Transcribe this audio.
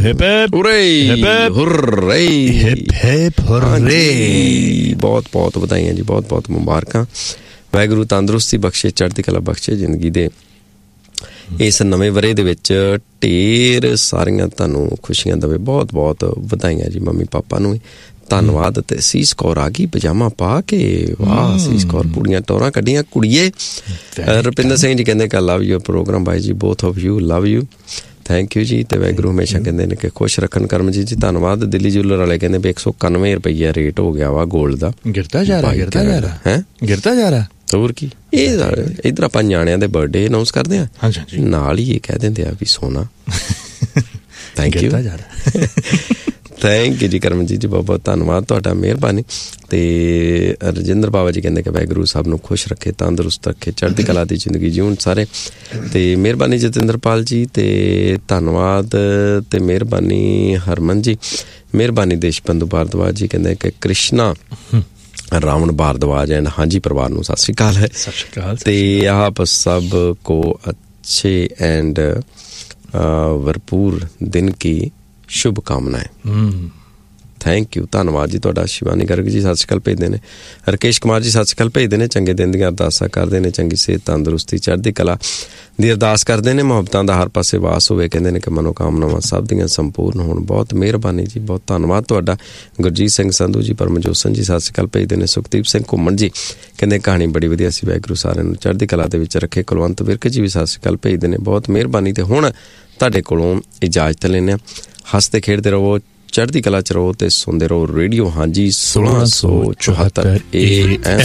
ਬਹੁਤ ਬਹੁਤ ਵਧਾਈਆਂ ਜੀ, ਬਹੁਤ ਬਹੁਤ ਮੁਬਾਰਕਾਂ। ਵਾਹਿਗੁਰੂ ਤੰਦਰੁਸਤੀ ਬਖਸ਼ੇ, ਚੜ੍ਹਦੀ ਕਲਾ ਬਖਸ਼ੇ ਜ਼ਿੰਦਗੀ ਦੇ ਇਸ ਨਵੇਂ ਵਰ੍ਹੇ ਦੇ ਵਿੱਚ। ਢੇਰ ਸਾਰੀਆਂ ਤੁਹਾਨੂੰ ਖੁਸ਼ੀਆਂ ਦੇਵੇ। ਬਹੁਤ ਬਹੁਤ ਵਧਾਈਆਂ ਜੀ ਮੰਮੀ ਪਾਪਾ ਨੂੰ ਵੀ ਧੰਨਵਾਦ। ਤੇ ਸੀਸ ਕੌਰ ਆ ਗਈ ਪਜਾਮਾ ਪਾ ਕੇ, ਵਾਹ ਸੀਸ ਕੌਰ ਪੂਰੀਆਂ ਟੌਰਾਂ ਕੱਢੀਆਂ ਕੁੜੀਏ। ਰੁਪਿੰਦਰ ਸਿੰਘ ਜੀ ਕਹਿੰਦੇ ਕਿ ਲਵ ਯੂ ਪ੍ਰੋਗਰਾਮ ਬਾਈ ਜੀ, both of you love you, thank you ਜੀ। ਤੇ ਵਾਹਿਗੁਰੂ ਹਮੇਸ਼ਾ ਕਹਿੰਦੇ ਨੇ ਕਿ ਖੁਸ਼ ਰੱਖਣ। ਕਰਮਜੀਤ ਜੀ ਧੰਨਵਾਦ। ਦਿੱਲੀ ਜੂਲਰ ਵਾਲੇ ਕਹਿੰਦੇ ਵੀ 191 ਰੁਪਈਆ ਰੇਟ ਹੋ ਗਿਆ ਵਾ ਗੋਲਡ ਦਾ। ਗਿਰਦਾ ਜਾ ਰਿਹਾ ਹੋਰ ਕੀ। ਇਹ ਇੱਧਰ ਆਪਾਂ ਨਿਆਣਿਆਂ ਦੇ ਬਰਥਡੇ ਅਨਾਊਂਸ ਕਰਦੇ ਹਾਂ, ਨਾਲ ਹੀ ਇਹ ਕਹਿ ਦਿੰਦੇ ਆ ਵੀ ਸੋਨਾ। ਥੈਂਕ ਯੂ ਥੈਂਕ ਯੂ ਜੀ ਕਰਮਜੀਤ ਜੀ, ਬਹੁਤ ਬਹੁਤ ਧੰਨਵਾਦ ਤੁਹਾਡਾ, ਮਿਹਰਬਾਨੀ। ਤੇ ਰਜਿੰਦਰ ਬਾਬਾ ਜੀ ਕਹਿੰਦੇ ਕਿ ਵਾਹਿਗੁਰੂ ਸਭ ਨੂੰ ਖੁਸ਼ ਰੱਖੇ, ਤੰਦਰੁਸਤ ਰੱਖੇ, ਚੜ੍ਹਦੀ ਕਲਾ ਦੀ ਜ਼ਿੰਦਗੀ ਜਿਉਣ ਸਾਰੇ। ਤੇ ਮਿਹਰਬਾਨੀ ਜਤਿੰਦਰਪਾਲ ਜੀ, ਤੇ ਧੰਨਵਾਦ ਤੇ ਮਿਹਰਬਾਨੀ ਹਰਮਨ ਜੀ, ਮਿਹਰਬਾਨੀ ਦੇਸ਼ਬੰਧੂ ਭਾਰਦਵਾਜ ਜੀ ਕਹਿੰਦੇ ਕਿ ਕ੍ਰਿਸ਼ਨਾ ਰਾਵਣ ਭਾਰਦਵਾਜ ਐਂਡ ਹਾਂਜੀ ਪਰਿਵਾਰ ਨੂੰ ਸਤਿ ਸ਼੍ਰੀ ਅਕਾਲ ਹੈ। ਸਤਿ ਸ਼੍ਰੀ ਅਕਾਲ। ਤੇ ਆਪ ਸਭ ਕੋ अच्छे एंड भरपूर दिन की शुभकामनाएं। ਥੈਂਕ ਯੂ, ਧੰਨਵਾਦ ਜੀ ਤੁਹਾਡਾ। ਸ਼ਿਵਾਨੀ ਗਰਗ ਜੀ ਸਤਿ ਸ਼੍ਰੀ ਅਕਾਲ ਭੇਜਦੇ ਨੇ। ਰਕੇਸ਼ ਕੁਮਾਰ ਜੀ ਸਤਿ ਸ਼੍ਰੀ ਅਕਾਲ ਭੇਜਦੇ ਨੇ। ਚੰਗੇ ਦਿਨ ਦੀਆਂ ਅਰਦਾਸਾਂ ਕਰਦੇ ਨੇ, ਚੰਗੀ ਸਿਹਤ ਤੰਦਰੁਸਤੀ ਚੜ੍ਹਦੀ ਕਲਾ ਦੀ ਅਰਦਾਸ ਕਰਦੇ ਨੇ। ਮੁਹੱਬਤਾਂ ਦਾ ਹਰ ਪਾਸੇ ਵਾਸ ਹੋਵੇ, ਕਹਿੰਦੇ ਨੇ ਕਿ ਮਨੋਕਾਮਨਾਵਾਂ ਸਭ ਦੀਆਂ ਸੰਪੂਰਨ ਹੋਣ। ਬਹੁਤ ਮਿਹਰਬਾਨੀ ਜੀ, ਬਹੁਤ ਧੰਨਵਾਦ ਤੁਹਾਡਾ। ਗੁਰਜੀਤ ਸਿੰਘ ਸੰਧੂ ਜੀ, ਪਰਮਜੋਸਨ ਜੀ ਸਤਿ ਸ਼੍ਰੀ ਅਕਾਲ ਭੇਜਦੇ ਨੇ। ਸੁਖਦੀਪ ਸਿੰਘ ਘੁੰਮਣ ਜੀ ਕਹਿੰਦੇ ਕਹਾਣੀ ਬੜੀ ਵਧੀਆ ਸੀ, ਵਾਹਿਗੁਰੂ ਸਾਰਿਆਂ ਨੂੰ ਚੜ੍ਹਦੀ ਕਲਾ ਦੇ ਵਿੱਚ ਰੱਖੇ। ਕੁਲਵੰਤ ਵਿਰਕ ਜੀ ਵੀ ਸਤਿ ਸ਼੍ਰੀ ਅਕਾਲ ਭੇਜਦੇ ਨੇ, ਬਹੁਤ ਮਿਹਰਬਾਨੀ। ਤੇ ਹੁਣ ਤੁਹਾਡੇ ਕੋਲੋਂ ਇਜਾਜ਼ਤ ਲੈਂਦੇ ਹਾਂ। ਹੱਸਦੇ ਖੇਡਦੇ ਰਹੋ, ਚੜ੍ਹਦੀ ਕਲਾ ਚ ਰਹੋ ਤੇ ਸੁਣਦੇ ਰਹੋ ਰੇਡੀਓ ਹਾਂਜੀ 1674 AM।